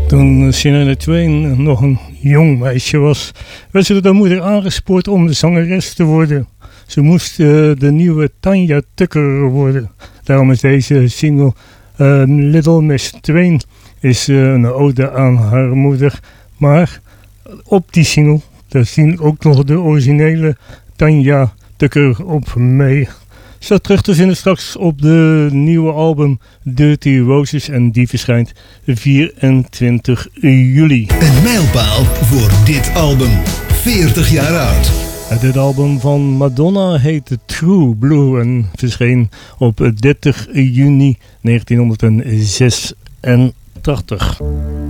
Toen Shania Twain nog een jong meisje was, werd ze door haar moeder aangespoord om de zangeres te worden. Ze moest de nieuwe Tanya Tucker worden. Daarom is deze single Little Miss Twain is een ode aan haar moeder. Maar op die single, daar zien ook nog de originele Tanya Tucker op mee. Staat terug te vinden straks op de nieuwe album Dirty Roses en die verschijnt 24 juli. Een mijlpaal voor dit album, 40 jaar oud. Dit album van Madonna heet True Blue en verscheen op 30 juni 1986.